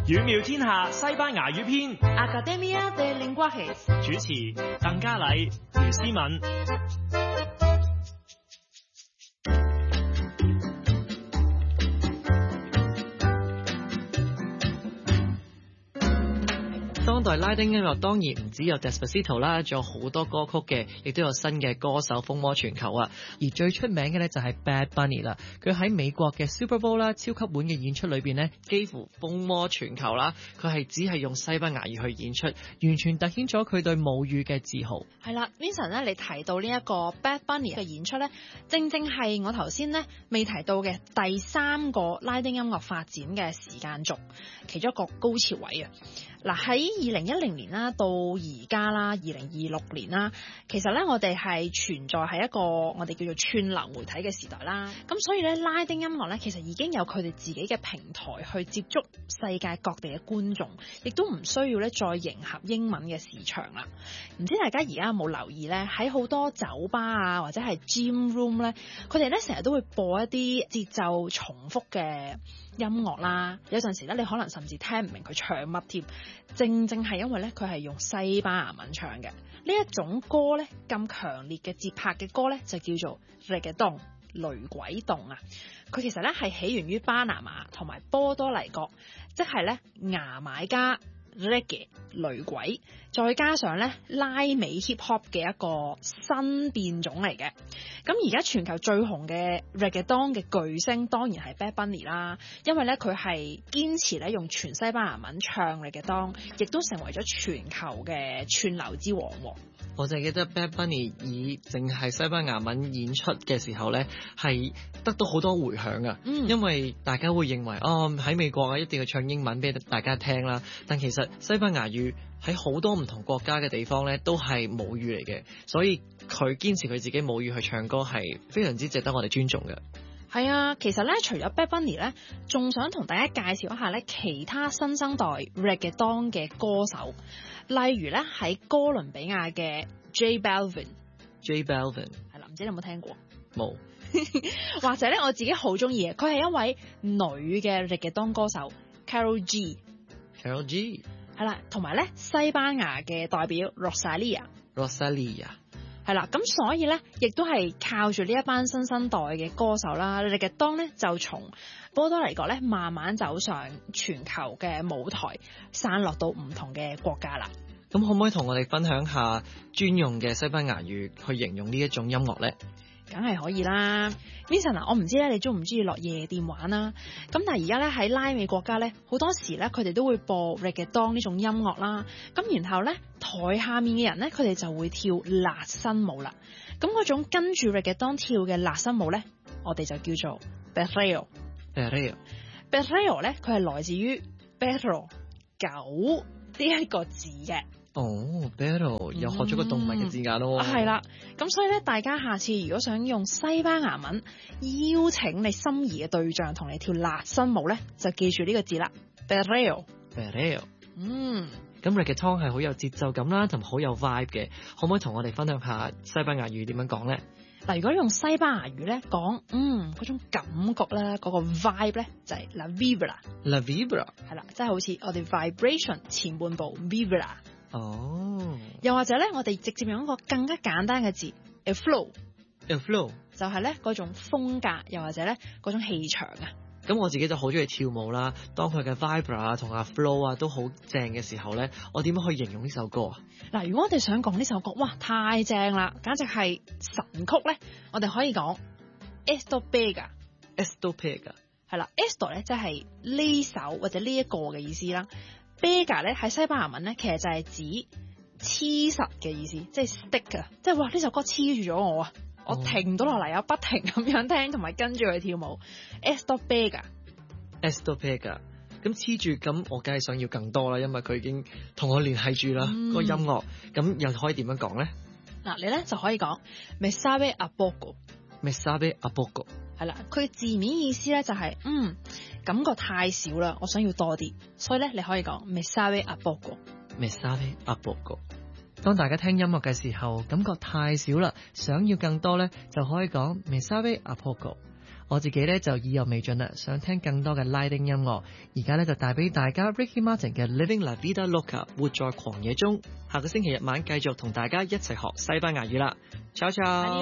語妙天下西班牙語篇 Academia de Lenguajes 主持鄧嘉禮、余思敏。當代拉丁音樂當然唔只有 Despacito 啦，仲有好多歌曲嘅，亦都有新嘅歌手風靡全球啊！而最出名嘅咧就係 Bad Bunny 啦，佢喺美國嘅 Super Bowl 啦超級碗嘅演出裏邊呢，幾乎風靡全球啦。佢係只係用西班牙語去演出，完全突顯咗佢對母語嘅自豪。 係啦 ，Vincent 咧，你提到呢一個 Bad Bunny 嘅演出咧，正正係我頭先咧未提到嘅第三個拉丁音樂發展嘅時間軸，其中一個高潮位啊！嗱，喺2010年啦，到而家啦，2026年啦，其實咧我哋係存在係一個我哋叫做串流媒體嘅時代啦。咁所以咧，拉丁音樂咧其實已經有佢哋自己嘅平台去接觸世界各地嘅觀眾，亦都唔需要咧再迎合英文嘅市場啦。唔知大家而家有冇留意咧？喺好多酒吧啊，或者係 gym room 咧，佢哋咧成日都會播一啲節奏重複嘅音樂啦。有陣時咧，你可能甚至聽唔明佢唱乜添。正正係因為咧，佢係用西班牙文唱嘅呢一種歌咧，咁強烈嘅節拍嘅歌咧，就叫做 Reggaeton 雷鬼動啊！佢其實咧係起源於巴拿馬同埋波多黎各，即係咧牙買加 Reggae 雷鬼，再加上咧拉美 hip hop 嘅一個新變種嚟嘅。咁而家全球最紅嘅 Reggaeton 嘅巨星當然係 Bad Bunny 啦，因為咧佢係堅持咧用全西班牙文唱 Reggaeton，亦都成為咗全球嘅串流之王。 我就記得 Bad Bunny 以淨係西班牙文演出嘅時候咧，係得到好多迴響啊！因為大家會認為喺美國啊一定要唱英文俾大家聽啦，但其實西班牙語喺好多唔同國家嘅地方咧都係母語嚟嘅，所以佢堅持佢自己母語去唱歌係非常之值得我哋尊重嘅。 係啊，其實咧除咗 Bad Bunny 咧，仲想同大家介紹一下咧其他新生代 Reggaeton 嘅歌手，例如咧喺哥倫比亞嘅 J Balvin 係啦，唔知你有冇聽過？ 冇。 或者咧我自己好中意嘅，佢係一位女嘅 Reggaeton 歌手 Karol G 係啦，同埋咧西班牙嘅代表 Rosalía 係啦，咁所以咧，亦都係靠住呢一班新生代嘅歌手啦，Reggaeton咧就從波多黎各咧慢慢走上全球嘅舞台，散落到唔同嘅國家啦。 咁可唔可以同我哋分享下專用嘅西班牙語去形容呢一種音樂咧？ 梗係可以啦 ，Vincent 啊，我唔知咧你中唔中意落夜店玩啦？咁但係而家咧喺拉美國家咧，好多時咧佢哋都會播 Reggaeton 呢種音樂啦。咁然後咧台下面嘅人咧，佢哋就會跳辣身舞啦。咁嗰種跟住 Reggaeton 跳嘅辣身舞咧，我哋就叫做 Perreo 咧，佢係來自於 perro 狗呢一個字嘅。 perro 又學咗個動物嘅字眼咯。 係啦，咁所以咧，大家下次如果想用西班牙文邀請你心儀嘅對象同你跳辣身舞咧，就記住呢個字啦 ，Perreo。 咁 Reggaeton 係好有節奏感啦，同埋好有 vibe 嘅，可唔可以同我哋分享下西班牙語點樣講咧？ 嗱，如果用西班牙語咧講，嗰種感覺咧，嗰個 vibe 咧就係 la vibra 係啦，即係好似我哋 vibration 前半部 vibra。又或者咧，我哋直接用一個更加簡單嘅字 ，a flow 就係咧嗰種風格，又或者咧嗰種氣場啊。 咁我自己就好中意跳舞啦，當佢嘅 vibra 啊同阿 flow 啊都好正嘅時候咧，我點樣可以形容呢首歌啊？ 嗱，如果我哋想講呢首歌，哇，太正啦，簡直係神曲咧，我哋可以講 esto pega 係啦 ，esto 咧即係呢首或者呢一個嘅意思啦。Pega 咧喺西班牙文咧，其實就係指黐實嘅意思，即係 stick 啊，即係哇呢首歌黐住咗我啊，我停唔到落嚟啊，不停咁樣聽同埋跟住佢跳舞。Esto pega 咁黐住，咁我梗係想要更多啦，因為佢已經同我聯繫住啦個音樂，咁又可以點樣講咧？ 嗱，你咧就可以講 me sabe a poco 係啦，佢字面意思咧就係感覺太少啦，我想要多啲，所以咧你可以講 me sabe a poco。 當大家聽音樂嘅時候，感覺太少啦，想要更多咧，就可以講 me sabe a poco。 我自己咧就意猶未盡啦，想聽更多嘅拉丁音樂，而家咧就帶俾大家 Ricky Martin 嘅 Living La Vida Loca 活在狂野中。下個星期日晚繼續同大家一齊學西班牙語啦，ciao ciao。